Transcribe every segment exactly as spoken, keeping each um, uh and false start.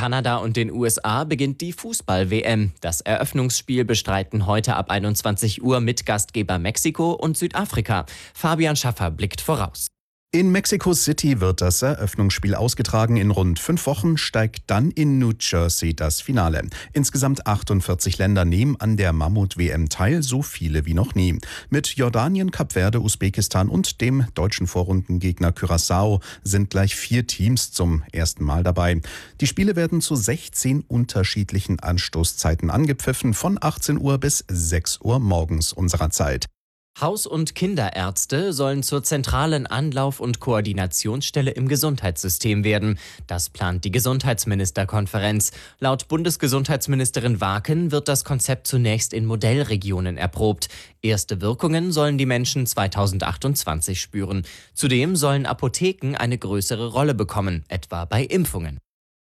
Kanada und den U S A beginnt die Fußball-W M. Das Eröffnungsspiel bestreiten heute ab einundzwanzig Uhr Mitgastgeber Mexiko und Südafrika. Fabian Schaffer blickt voraus. In Mexico City wird das Eröffnungsspiel ausgetragen. In rund fünf Wochen steigt dann in New Jersey das Finale. Insgesamt achtundvierzig Länder nehmen an der Mammut-W M teil, so viele wie noch nie. Mit Jordanien, Kap Verde, Usbekistan und dem deutschen Vorrundengegner Curaçao sind gleich vier Teams zum ersten Mal dabei. Die Spiele werden zu sechzehn unterschiedlichen Anstoßzeiten angepfiffen, von achtzehn Uhr bis sechs Uhr morgens unserer Zeit. Haus- und Kinderärzte sollen zur zentralen Anlauf- und Koordinationsstelle im Gesundheitssystem werden. Das plant die Gesundheitsministerkonferenz. Laut Bundesgesundheitsministerin Waken wird das Konzept zunächst in Modellregionen erprobt. Erste Wirkungen sollen die Menschen zweitausendachtundzwanzig spüren. Zudem sollen Apotheken eine größere Rolle bekommen, etwa bei Impfungen.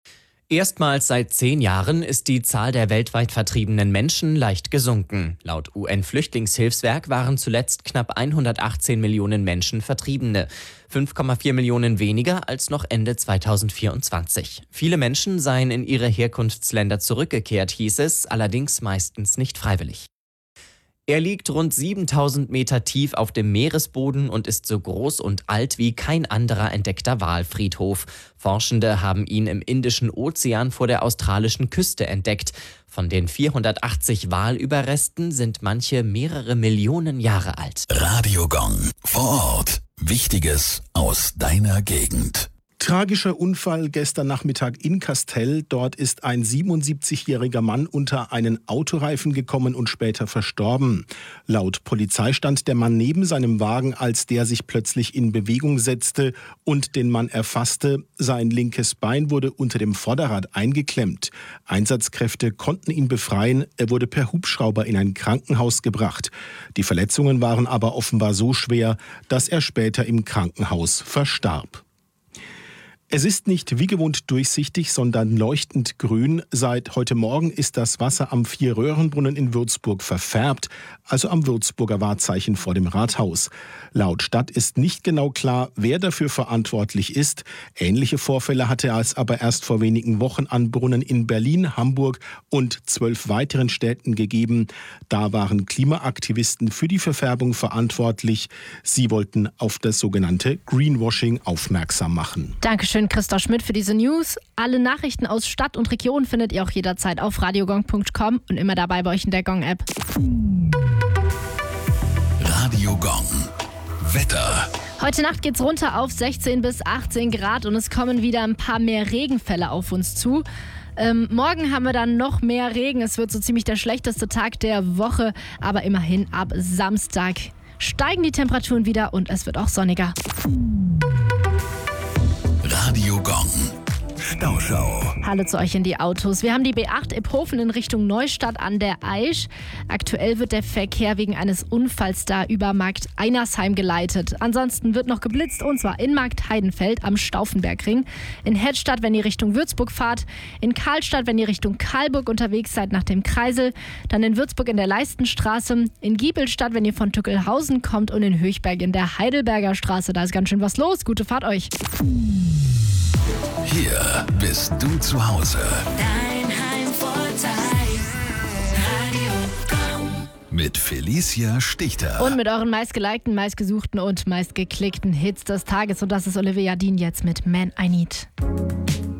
Erstmals seit zehn Jahren ist die Zahl der weltweit vertriebenen Menschen leicht gesunken. Laut U N-Flüchtlingshilfswerk waren zuletzt knapp hundertachtzehn Millionen Menschen Vertriebene. fünf Komma vier Millionen weniger als noch Ende zweitausendvierundzwanzig. Viele Menschen seien in ihre Herkunftsländer zurückgekehrt, hieß es, allerdings meistens nicht freiwillig. Er liegt rund siebentausend Meter tief auf dem Meeresboden und ist so groß und alt wie kein anderer entdeckter Walfriedhof. Forschende haben ihn im Indischen Ozean vor der australischen Küste entdeckt. Von den vierhundertachtzig Walüberresten sind manche mehrere Millionen Jahre alt. Radio Gong. Vor Ort. Wichtiges aus deiner Gegend. Tragischer Unfall gestern Nachmittag in Kastel. Dort ist ein siebenundsiebzigjähriger Mann unter einen Autoreifen gekommen und später verstorben. Laut Polizei stand der Mann neben seinem Wagen, als der sich plötzlich in Bewegung setzte und den Mann erfasste. Sein linkes Bein wurde unter dem Vorderrad eingeklemmt. Einsatzkräfte konnten ihn befreien. Er wurde per Hubschrauber in ein Krankenhaus gebracht. Die Verletzungen waren aber offenbar so schwer, dass er später im Krankenhaus verstarb. Es ist nicht wie gewohnt durchsichtig, sondern leuchtend grün. Seit heute Morgen ist das Wasser am Vier-Röhrenbrunnen in Würzburg verfärbt, also am Würzburger Wahrzeichen vor dem Rathaus. Laut Stadt ist nicht genau klar, wer dafür verantwortlich ist. Ähnliche Vorfälle hatte es aber erst vor wenigen Wochen an Brunnen in Berlin, Hamburg und zwölf weiteren Städten gegeben. Da waren Klimaaktivisten für die Verfärbung verantwortlich. Sie wollten auf das sogenannte Greenwashing aufmerksam machen. Dankeschön, Christoph Schmidt, für diese News. Alle Nachrichten aus Stadt und Region findet ihr auch jederzeit auf radiogong punkt com und immer dabei bei euch in der Gong-App. Radio Gong. Wetter. Heute Nacht geht's runter auf sechzehn bis achtzehn Grad und es kommen wieder ein paar mehr Regenfälle auf uns zu. Ähm, morgen haben wir dann noch mehr Regen. Es wird so ziemlich der schlechteste Tag der Woche, aber immerhin ab Samstag steigen die Temperaturen wieder und es wird auch sonniger. Radio Gong. Stauschau. Hallo zu euch in die Autos. Wir haben die B acht Iphofen in Richtung Neustadt an der Aisch. Aktuell wird der Verkehr wegen eines Unfalls da über Markt Einersheim geleitet. Ansonsten wird noch geblitzt und zwar in Markt Heidenfeld am Stauffenbergring. In Hedstadt, wenn ihr Richtung Würzburg fahrt. In Karlstadt, wenn ihr Richtung Karlburg unterwegs seid nach dem Kreisel. Dann in Würzburg in der Leistenstraße. In Giebelstadt, wenn ihr von Tückelhausen kommt. Und in Höchberg in der Heidelberger Straße. Da ist ganz schön was los. Gute Fahrt euch. Hier bist du zu Hause. Dein Heimvorteil. Radio Gong. Mit Felicia Stichter. Und mit euren meistgelikten, meistgesuchten und meistgeklickten Hits des Tages. Und das ist Olivia Dean jetzt mit Man I Need.